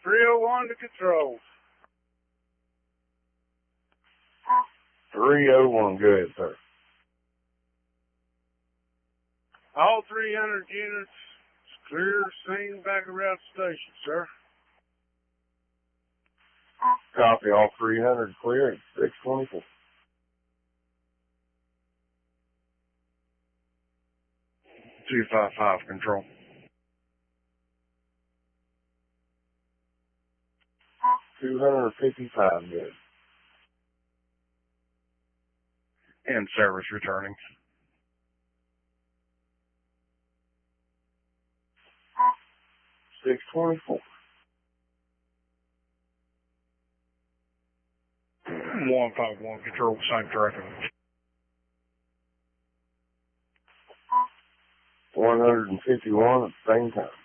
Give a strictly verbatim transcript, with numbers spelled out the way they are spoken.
three oh one to control. three oh one, go ahead, sir. All three hundred units clear scene back around station, sir. Copy, all three hundred clear at six twenty-four. two five five, control. two hundred fifty-five, good. And service returning. six twenty-four. one five one, control, same traffic. one hundred fifty-one at the same time.